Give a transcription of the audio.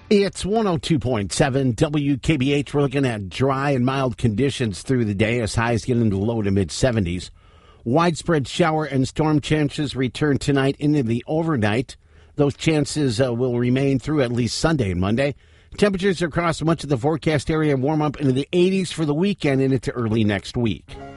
It's 102.7 WKBH. We're looking at dry and mild conditions through the day as highs get into the low to mid-70s. Widespread shower and storm chances return tonight into the overnight. Those chances will remain through at least Sunday and Monday. Temperatures across much of the forecast area warm up into the 80s for the weekend and into early next week.